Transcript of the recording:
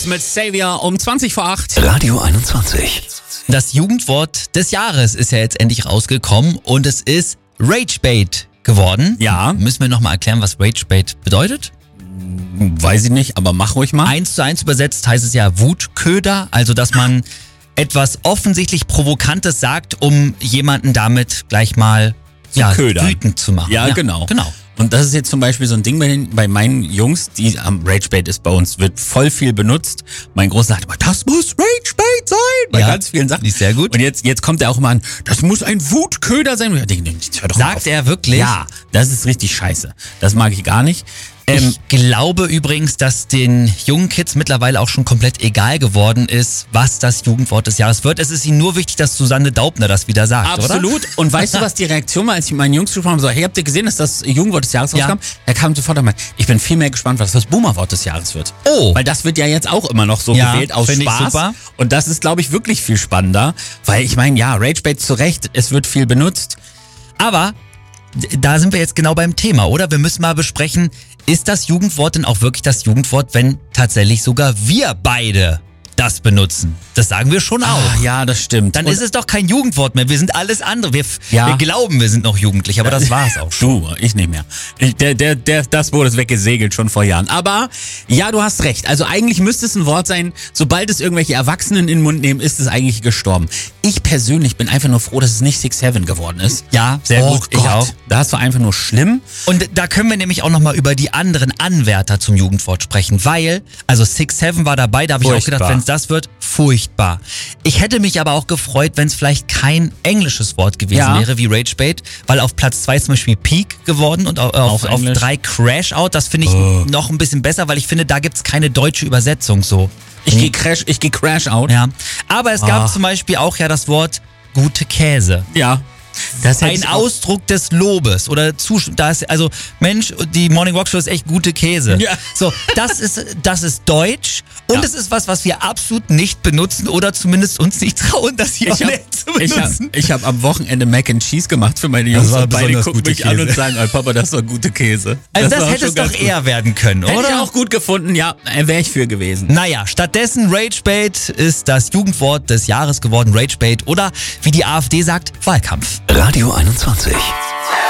Schwarz mit Savior um 20 vor 8. Radio 21. Das Jugendwort des Jahres ist ja jetzt endlich rausgekommen und es ist Ragebait geworden. Ja. Müssen wir nochmal erklären, was Ragebait bedeutet? Weiß ich nicht, aber mach ruhig mal. 1:1 übersetzt heißt es ja Wutköder, also dass man etwas offensichtlich Provokantes sagt, um jemanden damit gleich mal ködern. wütend zu machen. Ja, genau. Genau. Und das ist jetzt zum Beispiel so ein Ding bei meinen Jungs, die Ragebait ist bei uns, wird voll viel benutzt. Mein Großer sagt immer, das muss Ragebait sein, bei ganz vielen Sachen. Die ist sehr gut. Und jetzt kommt er auch immer an, das muss ein Wutköder sein. Und ich denke, hör doch mal Sagt auf. er wirklich? Ja, das ist richtig scheiße. Das mag ich gar nicht. Ich glaube übrigens, dass den jungen Kids mittlerweile auch schon komplett egal geworden ist, was das Jugendwort des Jahres wird. Es ist ihnen nur wichtig, dass Susanne Daubner das wieder sagt, Absolut. oder? Und weißt du, was die Reaktion war, als ich mit meinen Jungs gesprochen habe? So, hey, habt ihr gesehen, dass das Jugendwort des Jahres rauskam? Er kam sofort und meinte, ich bin viel mehr gespannt, was das Boomerwort des Jahres wird. Oh. Weil das wird ja jetzt auch immer noch so gewählt aus find ich Spaß. super. Und das ist, glaube ich, wirklich viel spannender. Weil ich meine, ja, Ragebait zu Recht, es wird viel benutzt. Aber da sind wir jetzt genau beim Thema, oder? Wir müssen mal besprechen, ist das Jugendwort denn auch wirklich das Jugendwort, wenn tatsächlich sogar wir beide das benutzen? Das sagen wir schon auch. Ah, ja, das stimmt. Dann ist es doch kein Jugendwort mehr. Wir sind alles andere. Wir Ja. glauben, wir sind noch jugendlich, aber das war's auch schon. Du, ich nicht mehr. Das Boot ist weggesegelt schon vor Jahren. Aber ja, du hast recht. Also eigentlich müsste es ein Wort sein, sobald es irgendwelche Erwachsenen in den Mund nehmen, ist es eigentlich gestorben. Ich persönlich bin einfach nur froh, dass es nicht 6'7 geworden ist. Ja, sehr gut. Ich auch. Das war einfach nur schlimm. Und da können wir nämlich auch nochmal über die anderen Anwärter zum Jugendwort sprechen, weil, also 6'7 war dabei, da habe ich auch Furchtbar. gedacht, wenn es das wird, furchtbar. Ich hätte mich aber auch gefreut, wenn es vielleicht kein englisches Wort gewesen wäre wie Ragebait, weil auf Platz 2 zum Beispiel Peak geworden und auf Englisch. 3 Crash Out, das finde ich noch ein bisschen besser, weil ich finde, da gibt's keine deutsche Übersetzung so. Ich geh Crash Out. Ja, aber es gab zum Beispiel auch ja das Wort gute Käse. Ja. Das hätte Ein ich auch- Ausdruck des Lobes oder also Mensch, die Morning Walk Show ist echt gute Käse. Ja. So, das ist deutsch und es ist was wir absolut nicht benutzen oder zumindest uns nicht trauen, das hier Ich hab- nett zu benutzen. Ich hab am Wochenende Mac and Cheese gemacht für meine Jungs. war und beide besonders gucken gute mich an und Käse. sagen, oh, Papa, das war gute Käse. Also das war hätte schon es doch ganz gut. eher werden können, Hätte ich oder? auch gut gefunden, ja, wäre ich für gewesen. Naja, stattdessen Ragebait ist das Jugendwort des Jahres geworden, Ragebait oder wie die AfD sagt, Wahlkampf. Radio 21.